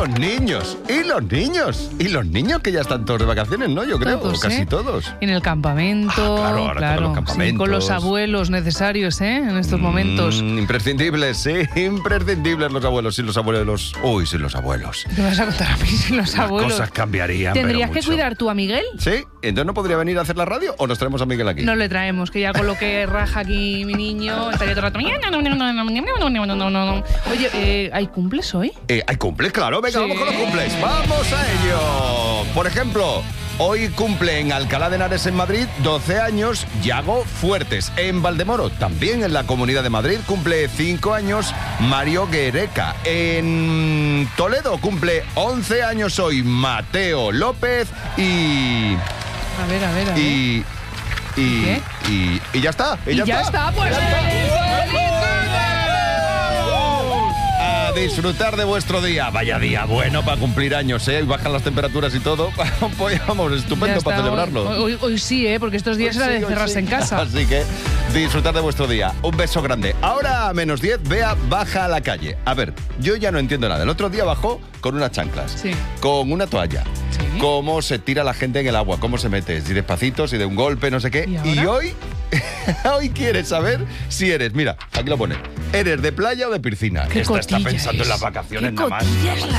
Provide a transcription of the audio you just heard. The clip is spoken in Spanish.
los niños. Y los niños que ya están todos de vacaciones, ¿no? Yo creo, Todos, casi todos. En el campamento. Claro, ahora tocan los campamentos. Sí, con los abuelos necesarios, en estos momentos. Imprescindibles, sí, imprescindibles los abuelos. Sin los abuelos. Uy, sin los abuelos. ¿Qué vas a contar a mí sin los abuelos? Las cosas cambiarían. ¿Tendrías pero que mucho. cuidar tú a Miguel? Sí, entonces no podría venir a hacer la radio o nos traemos a Miguel aquí. No le traemos, que ya con lo que raja aquí mi niño estaría todo el rato. Oye, ¿hay cumples hoy? ¿Hay cumples? Claro, venga, Sí. vamos con los cumples. ¡Vamos a ello! Por ejemplo, hoy cumple en Alcalá de Henares, en Madrid, 12 años, Yago Fuertes. En Valdemoro, también en la Comunidad de Madrid, cumple 5 años, Mario Guereca. En Toledo cumple 11 años hoy, Mateo López y... A ver. Y ya está. Y ya está, pues. A disfrutar de vuestro día. Vaya día bueno para cumplir años, ¿eh? Bajan las temperaturas y todo. Pues vamos, estupendo para celebrarlo. Hoy sí, porque estos días era de encerrarse en casa. Así que disfrutar de vuestro día. Un beso grande. Ahora a -10, Bea baja a la calle. A ver, yo ya no entiendo nada. El otro día bajó con unas chanclas, Sí. con una toalla. Sí. Cómo se tira la gente en el agua, cómo se mete, si despacito, si de un golpe, no sé qué. ¿Y ahora? Hoy quieres saber si eres, mira, aquí lo pone, ¿eres de playa o de piscina? ¿Qué Esta está cotilla pensando es? en las vacaciones ¿Qué nada más. cotilla es la